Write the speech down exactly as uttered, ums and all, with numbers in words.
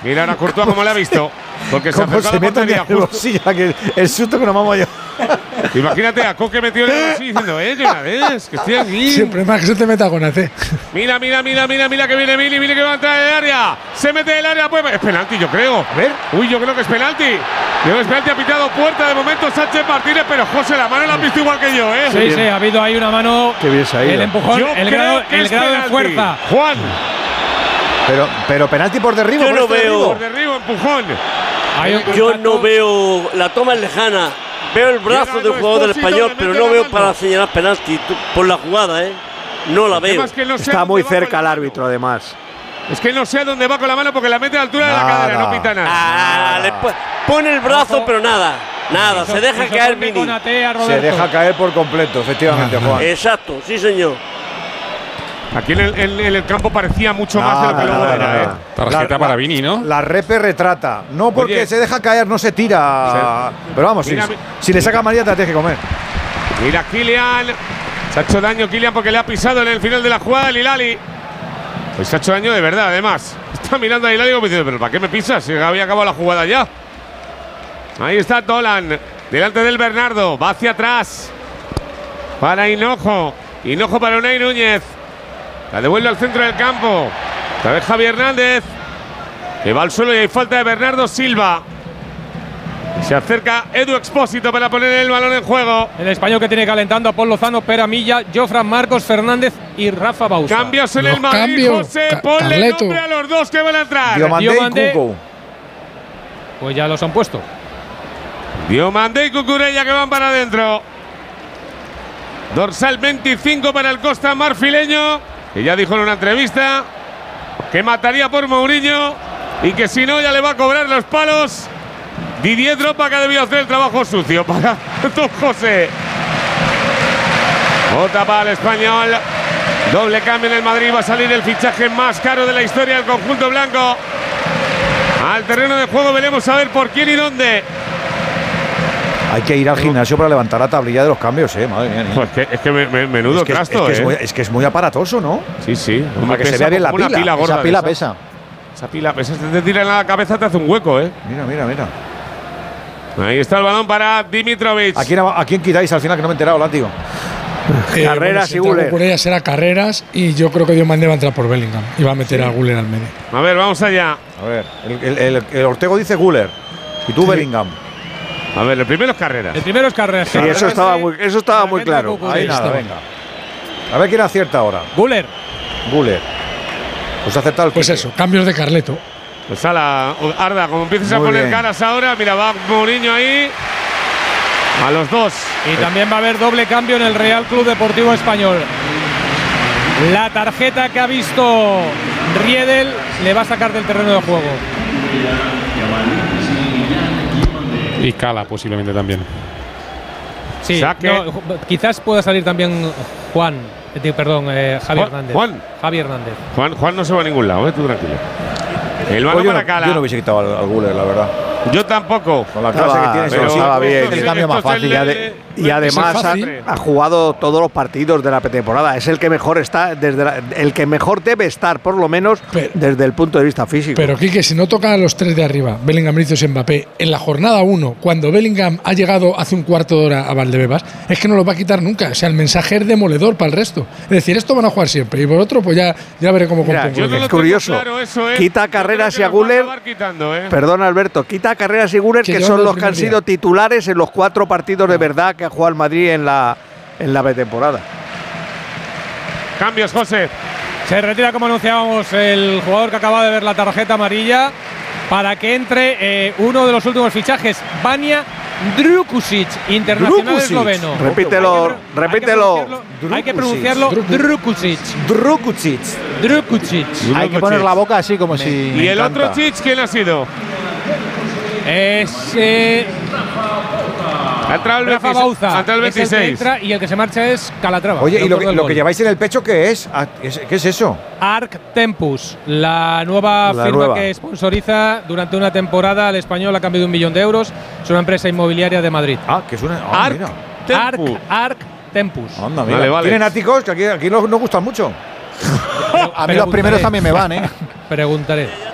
Mira ahora Courtois cómo le ha visto. Porque se ¿Cómo acercó se a la mete en portería el justo. bolsillo? Que el susto que nos vamos yo. Imagínate a Coque metido en el bolsillo diciendo, eh, que una vez, que estoy aquí. Siempre más que se te meta con A C. Mira, mira, mira, mira, mira que viene Mili, Mili que va a entrar en el área. Se mete en el área, pues es penalti, yo creo. A ver. Uy, yo creo que es penalti. Yo creo que es penalti, ha pitado puerta de momento Sánchez Martínez, pero José, la mano la has visto igual que yo, ¿eh? Sí, sí, ha habido ahí una mano. Qué bien se ha ido. El empujón, Yo el creo grado, que el es grado de penalti. fuerza. Juan, Pero, pero penalti por derribo. Yo por no este veo. por derribo, empujón. Hay un Yo contacto. no veo. La toma es lejana. Veo el brazo del jugador del Español, pero no veo para señalar penalti tú, por la jugada, ¿eh? No la veo. Es que no sé Está dónde muy va con cerca la el mano. árbitro, además. Es que no sé dónde va con la mano porque la mete a la altura de la Nada. cadera, no pita nada. Ah, le po- pone el brazo, pero nada. Nada, Hizo- se deja hizo caer toque Mini. con A T a Se Roberto. deja caer por completo, efectivamente, Juan. Exacto, sí, señor. Aquí en el, en- en el campo parecía mucho más de lo que Nada, luego nada, era, nada. ¿eh? Tarjeta La- para la- Vini, ¿no? La repe retrata. No porque Oye. se deja caer, no se tira. Pero vamos, Mira, si, mi- si le saca amarilla te la tienes que comer. Mira Kylian. Se ha hecho daño Kylian porque le ha pisado en el final de la jugada el Hilali. Pues se ha hecho daño de verdad, además. Está mirando a Hilali como diciendo, pero ¿para qué me pisas? Si había acabado la jugada ya. Ahí está Dolan. Delante del Bernardo. Va hacia atrás. Para Hinojo. Hinojo para Unai Núñez. La devuelve al centro del campo. Otra vez Javi Hernández. Que va al suelo y hay falta de Bernardo Silva. Se acerca Edu Expósito para poner el balón en juego. El español que tiene calentando a Paul Lozano, Pera Milla, Jofran Marcos Fernández y Rafa Bausa. Cambios en Los el Madrid, cambios, José. Ca- Ponle Carleto. nombre a los dos que van a entrar. Diomandé y Diomandé. Cuco. Pues ya los han puesto. Diomandé y Cucurella que van para adentro. Dorsal veinticinco para el Costa Marfileño, que ya dijo en una entrevista que mataría por Mourinho y que si no ya le va a cobrar los palos. Didier Drogba, que ha debido hacer el trabajo sucio para Don José. Bota para el español. Doble cambio en el Madrid. Va a salir el fichaje más caro de la historia del conjunto blanco. Al terreno de juego veremos a ver por quién y dónde. Hay que ir al gimnasio para levantar la tablilla de los cambios, eh. Madre mía. niño. Pues que, es que me- me- menudo es, que, es trasto, que es eh. muy, es que es muy aparatoso, ¿no? Sí, sí. Para que se Pesa vea bien la como una pila. pila gorda Esa de pila esa. pesa. Esa pila, esa si te tiran a la cabeza te hace un hueco, eh. Mira, mira, mira. Ahí está el balón para Dimitrovic. ¿A quién, ¿A quién quitáis al final que no me he enterado, látigo? Carreras si y entra Güler. Cucurella será Carreras y yo creo que Diomandé va a entrar por Bellingham y va a meter a Güler al medio. A ver, vamos allá. A ver, el, el, el- el Ortego dice Güler y tú Bellingham. A ver, el primero es Carreras. El primero es Carreras. Sí, eso estaba muy, eso estaba muy Carrera, claro. Cucurella. Ahí nada, Estaba. venga. A ver quién acierta ahora. Guller. Güler. Pues ha aceptado el Pues Quique. eso, cambios de Carleto. Pues ala, Arda, como empieces a Muy poner bien. caras ahora, mira, va Mourinho ahí. A los dos. Y también va a haber doble cambio en el Real Club Deportivo Español. La tarjeta que ha visto Riedel le va a sacar del terreno de juego. Y Cala posiblemente también. Sí, Saque. no, ju- quizás pueda salir también Juan, eh, tío, perdón, eh, Javi Juan- Hernández. Juan. Javi Hernández. Juan, Juan no se va a ningún lado, eh, tú tranquilo. El balón Pues yo, para no, Cala. yo no hubiese quitado al, al Güler, la verdad. Yo tampoco. Con la clase Estaba- que tiene, pero estaba bien. esto El es- cambio más esto es fácil. el Y, de- ade- y además es ha, fácil. ha jugado todos los partidos de la pretemporada. Es el que mejor está, desde la- el que mejor debe estar, por lo menos Pero- desde el punto de vista físico. Pero Quique, si no tocan a los tres de arriba, Bellingham, Vinicius y Mbappé, en la jornada uno, cuando Bellingham ha llegado hace un cuarto de hora a Valdebebas, es que no los va a quitar nunca. O sea, el mensaje es demoledor para el resto. Es decir, esto van a jugar siempre. Y por otro, pues ya, ya veré cómo Mira, compongo. Yo el no equipo. lo Es tengo curioso. claro eso, eh. Quita Yo Carreras creo y a que nos van Güler. acabar quitando, eh. Perdón, Alberto, quita a Carreras y Güler, Que que llevan son del los que primer han día. sido titulares en los cuatro partidos de verdad que ha jugado el Madrid en la, en la pretemporada. Cambios, José. Se retira, como anunciábamos, el jugador que acaba de ver la tarjeta amarilla para que entre eh, uno de los últimos fichajes, Vanja Drukusic, internacional Drukusic. esloveno. Repítelo, Hay que repítelo. pronunciarlo- Hay que pronunciarlo Drukusic. Drukucic. Drukusic. Hay que poner la boca así como si. ¿Y el otro Chich quién ha sido? Es eh, Ha entrado el Rafa veintiséis. Bauza. Ha entrado el Es el que veintiséis. entra y el que se marcha es Calatrava. Oye, el ¿y lo autor que, del lo gol. que lleváis en el pecho qué es? Ah, ¿es- ¿Qué es eso? Arc Tempus, la nueva La firma nueva. que sponsoriza durante una temporada al español a cambio de un millón de euros. Es una empresa inmobiliaria de Madrid. Ah, que es una. Ah, Arc mira. Tempu. Arc, Arc Tempus. Anda, mira. Vale, vale. ¿Tienen áticos? Que aquí, aquí nos, nos gustan mucho. A mí los primeros también me van, ¿eh? Preguntaré.